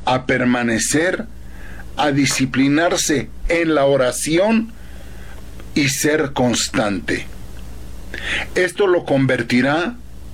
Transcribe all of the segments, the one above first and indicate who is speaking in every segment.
Speaker 1: a permanecer, a disciplinarse en la oración y ser constante. Esto lo convertirá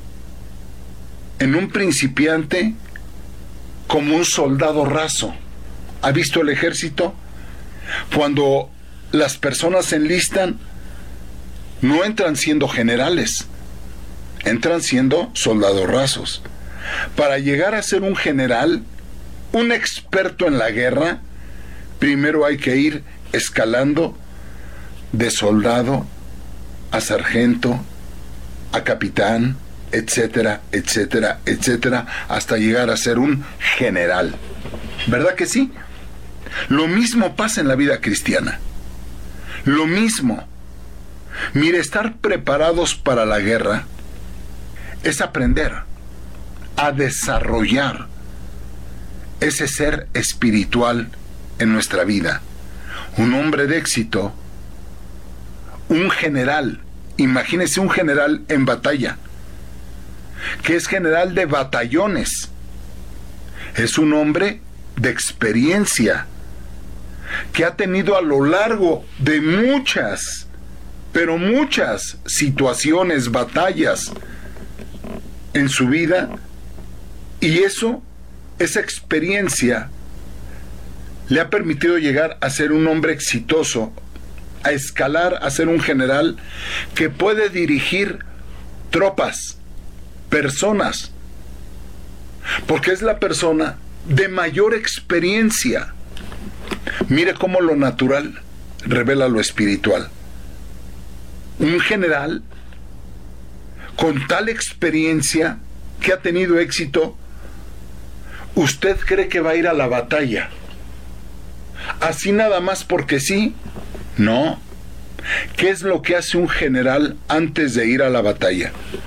Speaker 1: en un principiante como un soldado raso. ¿Ha visto el ejército? Cuando las personas se enlistan, no entran siendo generales, entran siendo soldados rasos. Para llegar a ser un general, un experto en la guerra, primero hay que ir escalando de soldado a sargento, a capitán, etcétera, etcétera, etcétera, hasta llegar a ser un general. ¿Verdad que sí? Lo mismo pasa en la vida cristiana. Lo mismo. Mire, estar preparados para la guerra es aprender a desarrollar ese ser espiritual en nuestra vida. Un hombre de éxito, un general, imagínese un general en batalla, que es general de batallones, es un hombre de experiencia, que ha tenido a lo largo de muchas, pero muchas situaciones, batallas en su vida, y esa experiencia le ha permitido llegar a ser un hombre exitoso, a escalar a ser un general que puede dirigir tropas, personas, porque es la persona de mayor experiencia. Mire cómo lo natural revela lo espiritual. Un general con tal experiencia que ha tenido éxito, ¿usted cree que va a ir a la batalla así nada más porque sí? No. ¿Qué es lo que hace un general antes de ir a la batalla?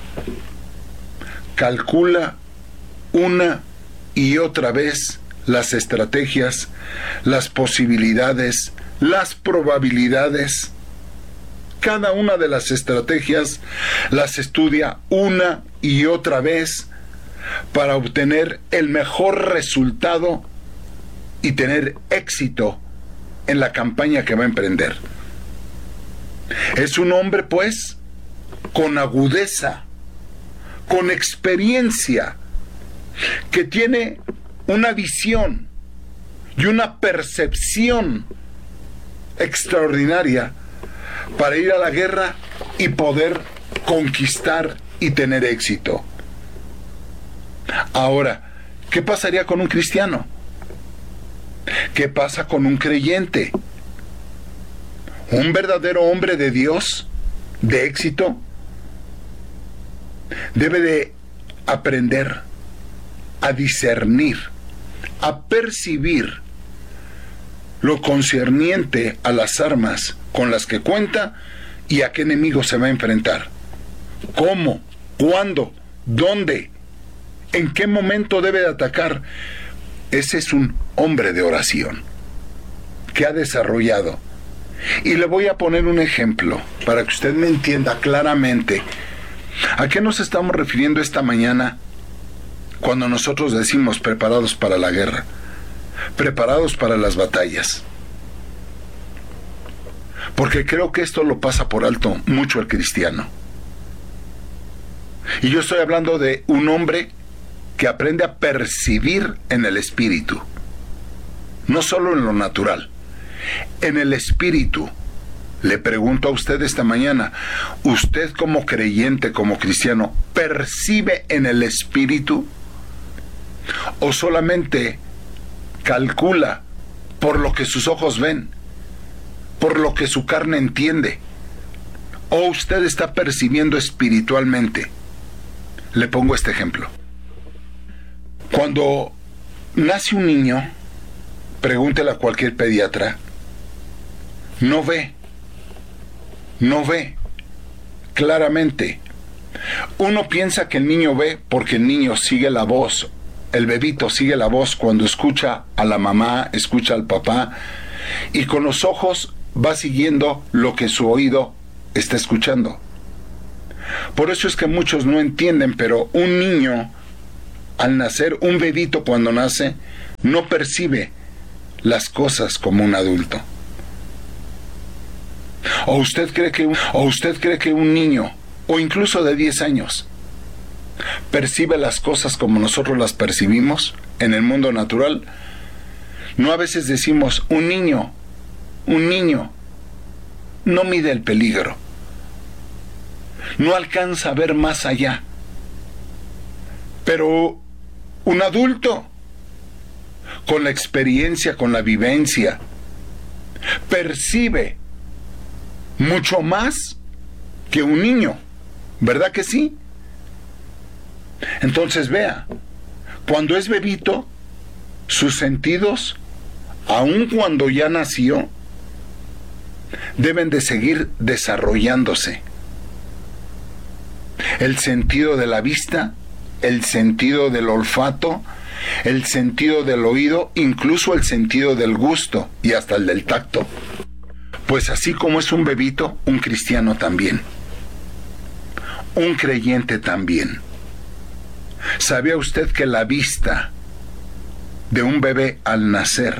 Speaker 1: Calcula una y otra vez las estrategias, las posibilidades, las probabilidades. Cada una de las estrategias las estudia una y otra vez para obtener el mejor resultado y tener éxito en la campaña que va a emprender. Es un hombre, pues, con agudeza, con experiencia, que tiene una visión y una percepción extraordinaria para ir a la guerra y poder conquistar y tener éxito. Ahora, ¿qué pasaría con un cristiano? ¿Qué pasa con un creyente? Un verdadero hombre de Dios, de éxito, debe de aprender a discernir, a percibir lo concerniente a las armas con las que cuenta y a qué enemigo se va a enfrentar. ¿Cómo? ¿Cuándo? ¿Dónde? ¿En qué momento debe de atacar? Ese es un hombre de oración que ha desarrollado. Y le voy a poner un ejemplo para que usted me entienda claramente a qué nos estamos refiriendo esta mañana cuando nosotros decimos preparados para la guerra, preparados para las batallas. Porque creo que esto lo pasa por alto mucho el cristiano. Y yo estoy hablando de un hombre que aprende a percibir en el espíritu, no solo en lo natural, en el espíritu. Le pregunto a usted esta mañana, ¿usted como creyente, como cristiano, percibe en el espíritu? ¿O solamente calcula por lo que sus ojos ven, por lo que su carne entiende? ¿O usted está percibiendo espiritualmente? Le pongo este ejemplo. Cuando nace un niño, pregúntele a cualquier pediatra, no ve claramente. Uno piensa que el niño ve porque el niño sigue la voz, el bebito sigue la voz cuando escucha a la mamá, escucha al papá, y con los ojos va siguiendo lo que su oído está escuchando. Por eso es que muchos no entienden, pero un niño al nacer, un bebito cuando nace, no percibe las cosas como un adulto. ¿O usted cree que un niño, o incluso de 10 años, percibe las cosas como nosotros las percibimos en el mundo natural? No, a veces decimos, un niño no mide el peligro, no alcanza a ver más allá. Pero un adulto, con la experiencia, con la vivencia, percibe mucho más que un niño, ¿verdad que sí? Entonces vea, cuando es bebito, sus sentidos, aun cuando ya nació, deben de seguir desarrollándose. El sentido de la vista, el sentido del olfato, el sentido del oído, incluso el sentido del gusto y hasta el del tacto. Pues así como es un bebito, un cristiano también. Un creyente también. ¿Sabía usted que la vista de un bebé al nacer,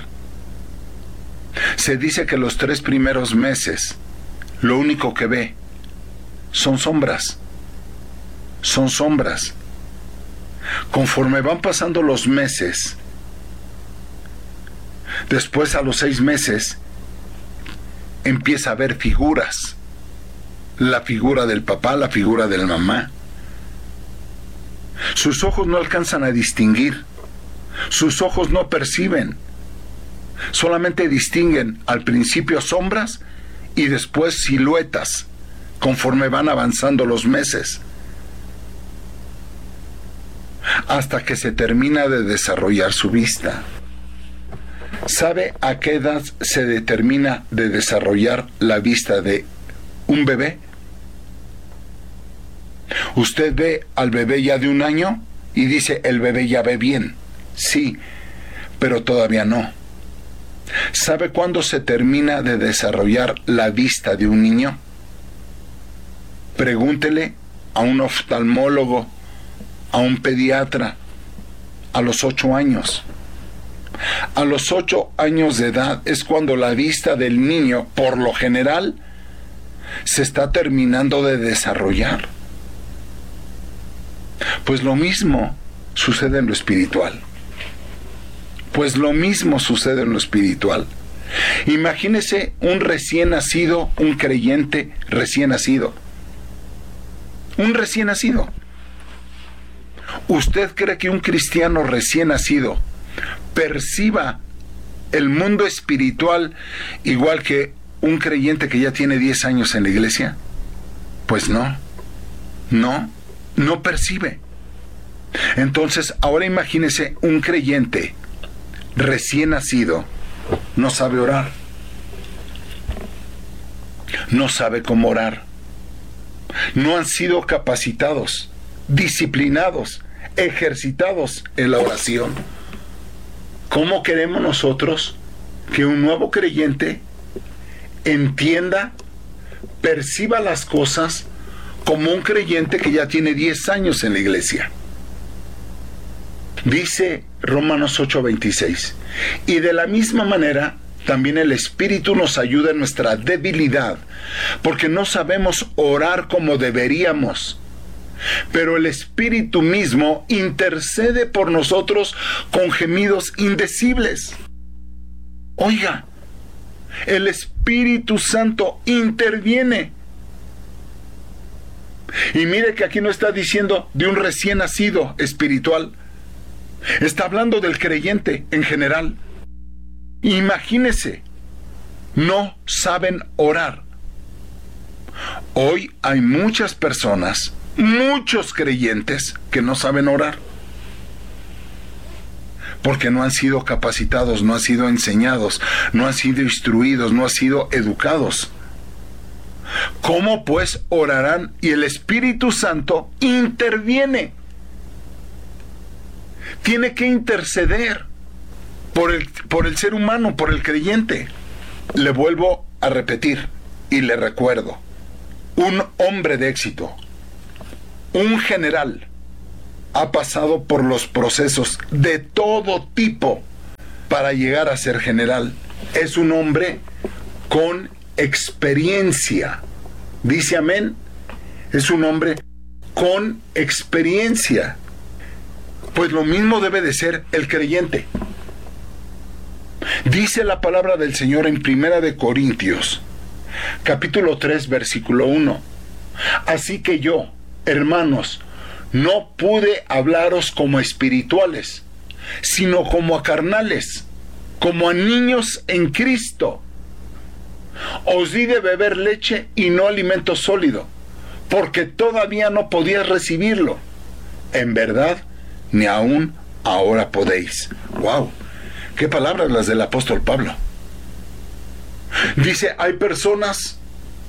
Speaker 1: se dice que los 3 primeros meses, lo único que ve son sombras? Son sombras. Conforme van pasando los meses, después a los 6 meses, empieza a ver figuras. La figura del papá, la figura de la mamá. Sus ojos no alcanzan a distinguir. Sus ojos no perciben. Solamente distinguen al principio sombras y después siluetas, conforme van avanzando los meses, hasta que se termina de desarrollar su vista. ¿Sabe a qué edad se determina de desarrollar la vista de un bebé? Usted ve al bebé ya de 1 año y dice, el bebé ya ve bien. Sí, pero todavía no. ¿Sabe cuándo se termina de desarrollar la vista de un niño? Pregúntele a un oftalmólogo, a un pediatra, a los 8 años. A los 8 años de edad es cuando la vista del niño, por lo general, se está terminando de desarrollar. Pues lo mismo sucede en lo espiritual. Pues lo mismo sucede en lo espiritual. Imagínese un recién nacido, un creyente recién nacido. Un recién nacido. ¿Usted cree que un cristiano recién nacido perciba el mundo espiritual igual que un creyente que ya tiene 10 años en la iglesia? Pues no. No percibe. Entonces, ahora imagínese un creyente recién nacido, no sabe orar, no sabe cómo orar, no han sido capacitados, disciplinados, ejercitados en la oración. ¿Cómo queremos nosotros que un nuevo creyente entienda, perciba las cosas como un creyente que ya tiene 10 años en la iglesia? Dice Romanos 8:26, y de la misma manera también el Espíritu nos ayuda en nuestra debilidad, porque no sabemos orar como deberíamos, pero el Espíritu mismo intercede por nosotros con gemidos indecibles. Oiga, el Espíritu Santo interviene. Y mire que aquí no está diciendo de un recién nacido espiritual. Está hablando del creyente en general. Imagínese, no saben orar. Hoy hay muchas personas, muchos creyentes que no saben orar. Porque no han sido capacitados, no han sido enseñados, no han sido instruidos, no han sido educados. ¿Cómo pues orarán? Y el Espíritu Santo interviene. Tiene que interceder por el ser humano, por el creyente. Le vuelvo a repetir y le recuerdo. Un hombre de éxito, un general, ha pasado por los procesos de todo tipo para llegar a ser general. Es un hombre con experiencia. Dice amén. Es un hombre con experiencia. Pues lo mismo debe de ser el creyente. Dice la palabra del Señor en 1 Corintios, capítulo 3, versículo 1. Así que yo, hermanos, no pude hablaros como espirituales, sino como a carnales, como a niños en Cristo. Os di de beber leche y no alimento sólido, porque todavía no podíais recibirlo. En verdad, ni aún ahora podéis. ¡Wow! ¡Qué palabras las del apóstol Pablo! Dice, hay personas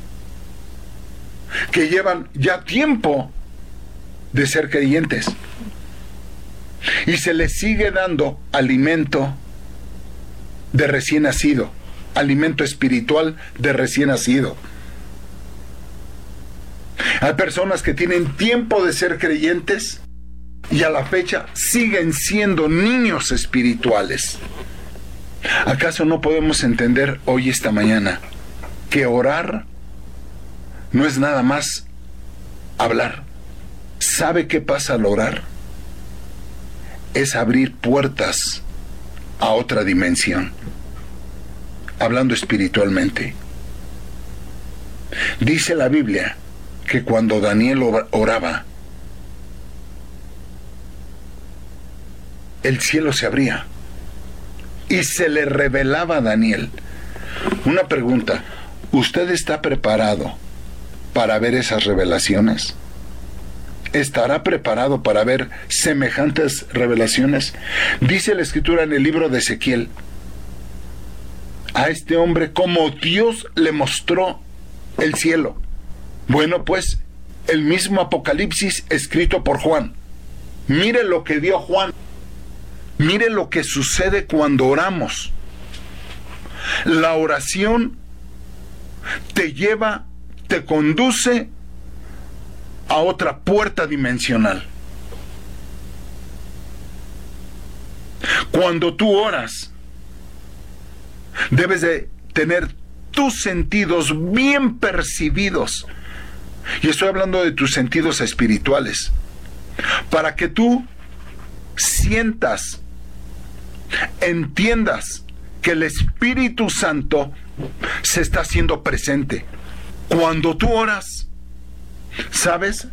Speaker 1: que llevan ya tiempo de ser creyentes y se les sigue dando alimento de recién nacido, alimento espiritual de recién nacido. Hay personas que tienen tiempo de ser creyentes y a la fecha siguen siendo niños espirituales. ¿Acaso no podemos entender hoy, esta mañana, que orar no es nada más hablar? ¿Sabe qué pasa al orar? Es abrir puertas a otra dimensión, hablando espiritualmente. Dice la Biblia que cuando Daniel oraba, el cielo se abría y se le revelaba a Daniel. Una pregunta, ¿usted está preparado para ver esas revelaciones? ¿Estará preparado para ver semejantes revelaciones? Dice la Escritura en el libro de Ezequiel, a este hombre como Dios le mostró el cielo. Bueno, pues, el mismo Apocalipsis escrito por Juan. Mire lo que dio Juan. Mire lo que sucede cuando oramos. La oración te lleva, te conduce a otra puerta dimensional. Cuando tú oras, debes de tener tus sentidos bien percibidos. Y estoy hablando de tus sentidos espirituales, para que tú sientas, entiendas que el Espíritu Santo se está haciendo presente. Cuando tú oras, ¿sabes?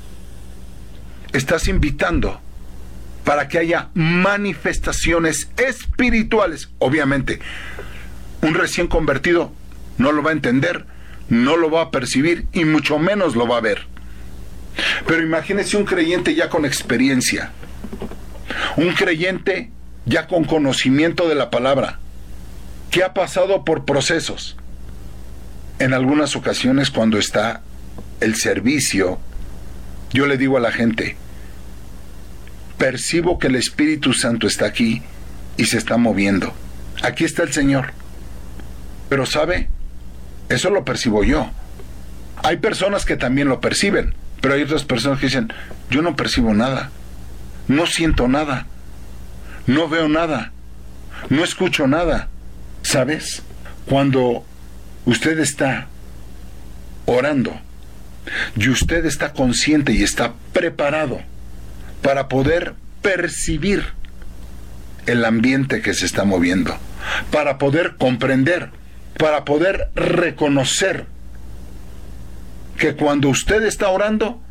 Speaker 1: Estás invitando para que haya manifestaciones espirituales. Obviamente, un recién convertido no lo va a entender, no lo va a percibir y mucho menos lo va a ver. Pero imagínese un creyente ya con experiencia, un creyente ya con conocimiento de la palabra, que ha pasado por procesos. En algunas ocasiones, cuando está el servicio, yo le digo a la gente, percibo que el Espíritu Santo está aquí y se está moviendo. Aquí está el Señor. Pero ¿sabe? Eso lo percibo yo. Hay personas que también lo perciben, pero hay otras personas que dicen, yo no percibo nada, no siento nada, no veo nada, no escucho nada. ¿Sabes? Cuando usted está orando y usted está consciente y está preparado para poder percibir el ambiente que se está moviendo, para poder comprender, para poder reconocer que cuando usted está orando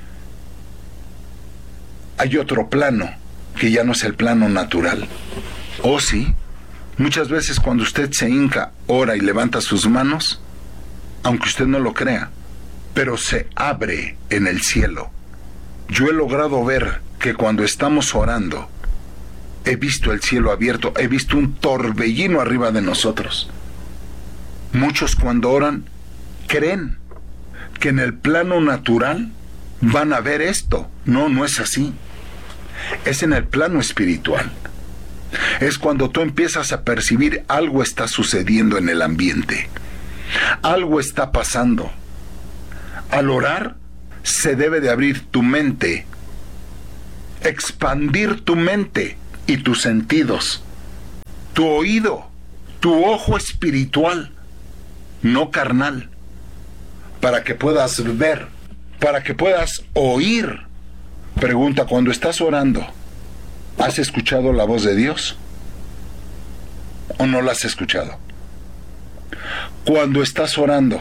Speaker 1: hay otro plano que ya no es el plano natural. ¿Oh sí? Muchas veces cuando usted se hinca, ora y levanta sus manos, aunque usted no lo crea, pero se abre en el cielo. Yo he logrado ver que cuando estamos orando, he visto el cielo abierto, he visto un torbellino arriba de nosotros. Muchos cuando oran, creen que en el plano natural van a ver esto. No, no es así. Es en el plano espiritual. Es cuando tú empiezas a percibir algo está sucediendo en el ambiente. Algo está pasando. Al orar, se debe de abrir tu mente, expandir tu mente y tus sentidos tu oído, tu ojo espiritual, no carnal, para que puedas ver, para que puedas oír. Pregunta, cuando estás orando, ¿has escuchado la voz de Dios? ¿O no la has escuchado? Cuando estás orando,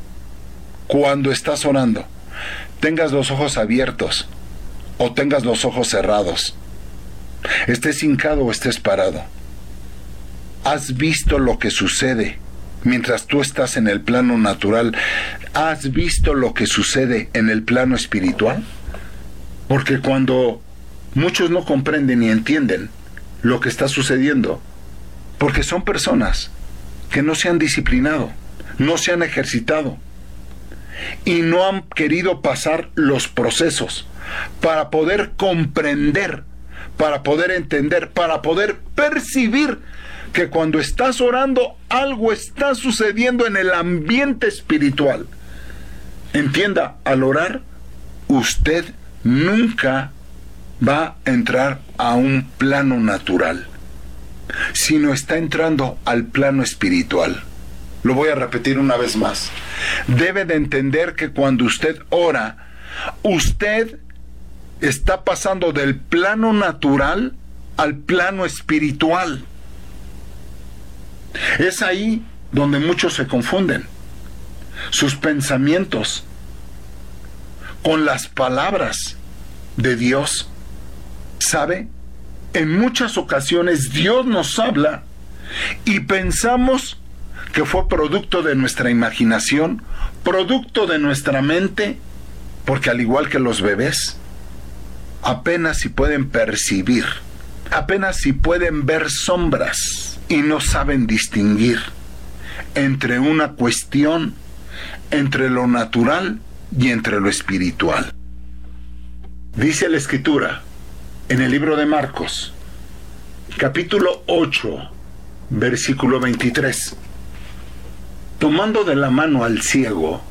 Speaker 1: tengas los ojos abiertos o tengas los ojos cerrados, estés hincado o estés parado, ¿has visto lo que sucede mientras tú estás en el plano natural? ¿Has visto lo que sucede en el plano espiritual? Porque cuando muchos no comprenden ni entienden lo que está sucediendo, porque son personas que no se han disciplinado, no se han ejercitado y no han querido pasar los procesos para poder comprender, para poder entender, para poder percibir que cuando estás orando algo está sucediendo en el ambiente espiritual. Entienda, al orar usted nunca va a entrar a un plano natural, sino está entrando al plano espiritual. Lo voy a repetir una vez más. Debe de entender que cuando usted ora, usted está pasando del plano natural al plano espiritual. Es ahí donde muchos se confunden. Sus pensamientos con las palabras de Dios. ¿Sabe? En muchas ocasiones Dios nos habla y pensamos que fue producto de nuestra imaginación, producto de nuestra mente, porque al igual que los bebés, apenas si pueden percibir, apenas si pueden ver sombras y no saben distinguir entre una cuestión, entre lo natural y entre lo espiritual. Dice la Escritura en el libro de Marcos, capítulo 8, versículo 23. Tomando de la mano al ciego,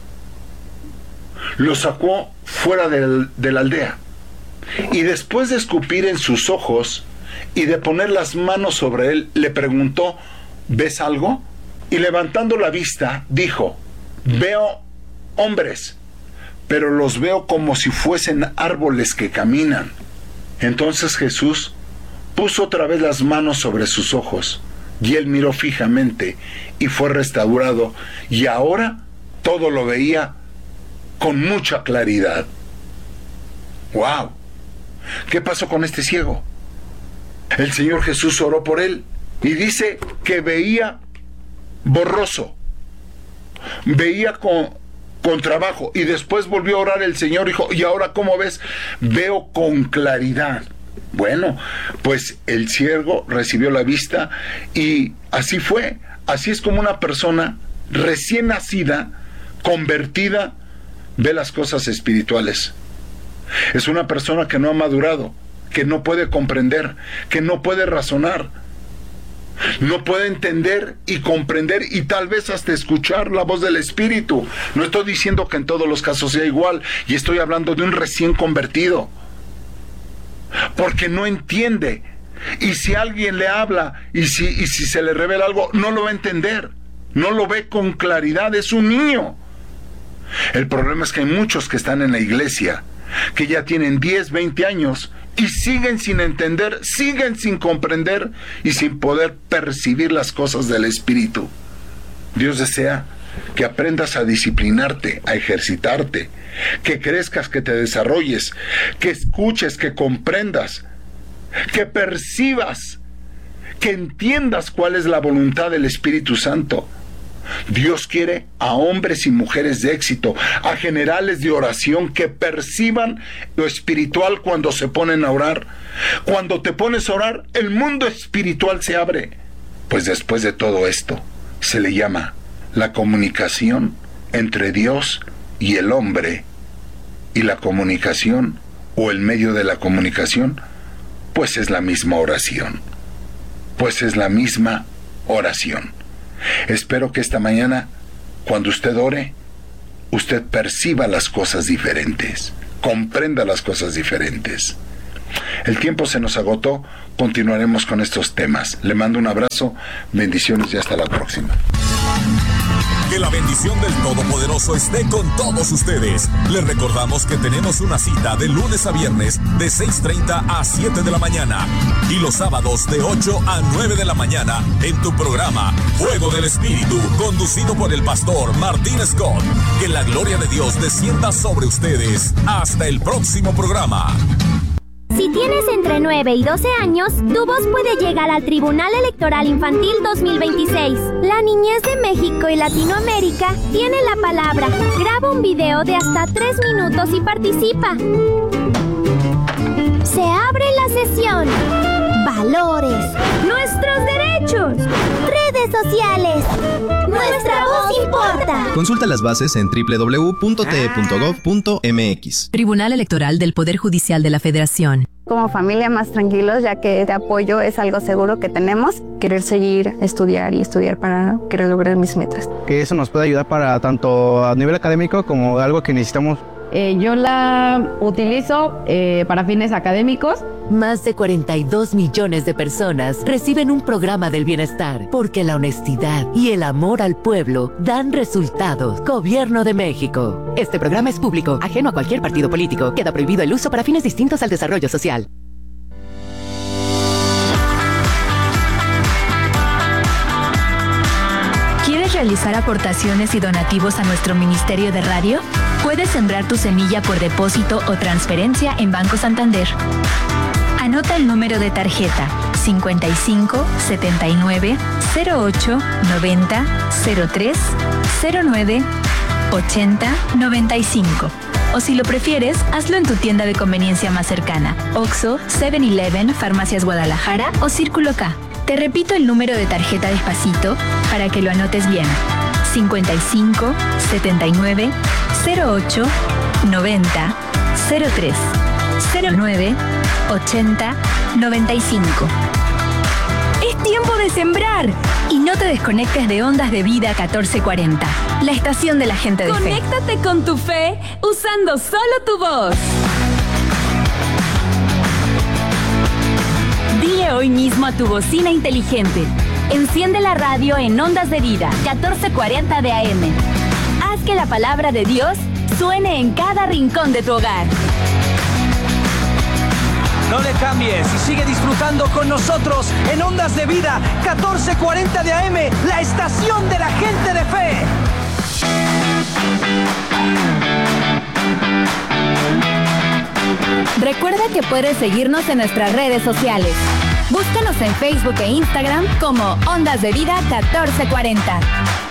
Speaker 1: lo sacó fuera de la aldea, y después de escupir en sus ojos y de poner las manos sobre él, le preguntó, ¿ves algo? Y levantando la vista, dijo, veo hombres, pero los veo como si fuesen árboles que caminan. Entonces Jesús puso otra vez las manos sobre sus ojos, y él miró fijamente y fue restaurado, y ahora todo lo veía con mucha claridad. ¡Wow! ¿Qué pasó con este ciego? El Señor Jesús oró por él y dice que veía borroso, veía con trabajo, y después volvió a orar el Señor y dijo, ¿y ahora cómo ves? Veo con claridad. Bueno, pues el ciego recibió la vista y así fue. Así es como una persona recién nacida, convertida, ve las cosas espirituales. Es una persona que no ha madurado, que no puede comprender, que no puede razonar, no puede entender y comprender y tal vez hasta escuchar la voz del Espíritu. No estoy diciendo que en todos los casos sea igual, y estoy hablando de un recién convertido, porque no entiende, y si alguien le habla y si se le revela algo, no lo va a entender, no lo ve con claridad, es un niño. El problema es que hay muchos que están en la iglesia, que ya tienen 10, 20 años y siguen sin entender, siguen sin comprender y sin poder percibir las cosas del Espíritu. Dios desea que aprendas a disciplinarte, a ejercitarte, que crezcas, que te desarrolles, que escuches, que comprendas, que percibas, que entiendas cuál es la voluntad del Espíritu Santo. Dios quiere a hombres y mujeres de éxito, a generales de oración que perciban lo espiritual cuando se ponen a orar. Cuando te pones a orar, el mundo espiritual se abre. Pues después de todo esto, se le llama la comunicación entre Dios y el hombre. Y la comunicación, o el medio de la comunicación, pues es la misma oración. Pues es la misma oración. Espero que esta mañana, cuando usted ore, usted perciba las cosas diferentes, comprenda las cosas diferentes. El tiempo se nos agotó, continuaremos con estos temas. Le mando un abrazo, bendiciones y hasta la próxima.
Speaker 2: Que la bendición del Todopoderoso esté con todos ustedes. Les recordamos que tenemos una cita de lunes a viernes de 6:30 a 7 de la mañana y los sábados de 8 a 9 de la mañana en tu programa Fuego del Espíritu, conducido por el pastor Martín Scott. Que la gloria de Dios descienda sobre ustedes. Hasta el próximo programa.
Speaker 3: Si tienes entre 9 y 12 años, tu voz puede llegar al Tribunal Electoral Infantil 2026. La niñez de México y Latinoamérica tiene la palabra. Graba un video de hasta 3 minutos y participa. Se abre la sesión. Valores. Nuestros derechos. Redes sociales. Nuestra voz importa.
Speaker 4: Consulta las bases en www.te.gov.mx.
Speaker 5: Tribunal Electoral del Poder Judicial de la Federación.
Speaker 6: Como familia más tranquilos, ya que este apoyo es algo seguro que tenemos. Querer seguir, estudiar para querer lograr mis metas.
Speaker 7: Que eso nos puede ayudar para tanto a nivel académico como algo que necesitamos.
Speaker 8: Yo la utilizo para fines académicos.
Speaker 9: Más de 42 millones de personas reciben un programa del bienestar porque la honestidad y el amor al pueblo dan resultados. Gobierno de México. Este programa es público, ajeno a cualquier partido político. Queda prohibido el uso para fines distintos al desarrollo social.
Speaker 5: ¿Quieres realizar aportaciones y donativos a nuestro Ministerio de Radio? Puedes sembrar tu semilla por depósito o transferencia en Banco Santander. Anota el número de tarjeta 55 79 08 90 03 09 80 95. O si lo prefieres, hazlo en tu tienda de conveniencia más cercana: Oxxo, 7-Eleven, Farmacias Guadalajara o Círculo K. Te repito el número de tarjeta despacito para que lo anotes bien: 55 79 08 90 03 09 80 95. Es tiempo de sembrar y no te desconectes de Ondas de Vida 1440, la estación de la gente de fe.
Speaker 10: Conéctate con tu fe usando solo tu voz. Dile hoy mismo a tu bocina inteligente: enciende la radio en Ondas de Vida 1440 de AM. Haz que la palabra de Dios suene en cada rincón de tu hogar.
Speaker 11: No le cambies y sigue disfrutando con nosotros en Ondas de Vida 1440 de AM, la estación de la gente de fe.
Speaker 10: Recuerda que puedes seguirnos en nuestras redes sociales. Búscanos en Facebook e Instagram como Ondas de Vida 1440.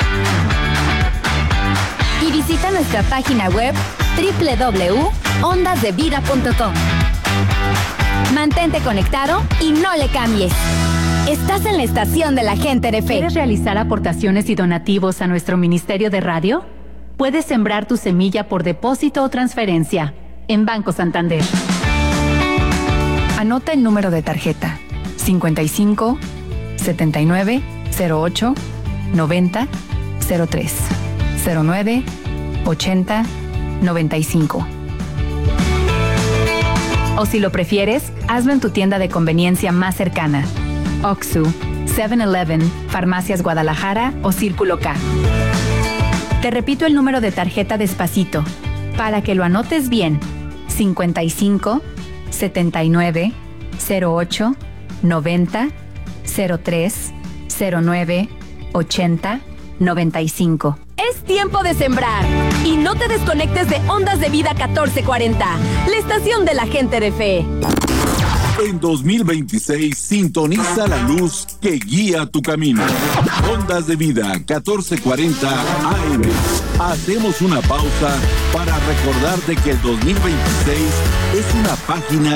Speaker 10: Y visita nuestra página web www.ondasdevida.com. Mantente conectado y no le cambies. Estás en la estación de la gente de fe.
Speaker 5: ¿Quieres realizar aportaciones y donativos a nuestro Ministerio de Radio? Puedes sembrar tu semilla por depósito o transferencia en Banco Santander. Anota el número de tarjeta: 55 79 08 90 03 09 80 95. O si lo prefieres, hazlo en tu tienda de conveniencia más cercana: Oxxo, 7-Eleven, Farmacias Guadalajara o Círculo K. Te repito el número de tarjeta despacito para que lo anotes bien: 55 79 08 90 03 09 80 95.
Speaker 10: Es tiempo de sembrar y no te desconectes de Ondas de Vida 1440, la estación de la gente de fe.
Speaker 2: En 2026, sintoniza la luz que guía tu camino. Ondas de Vida 1440 AM. Hacemos una pausa para recordarte que el 2026 es una página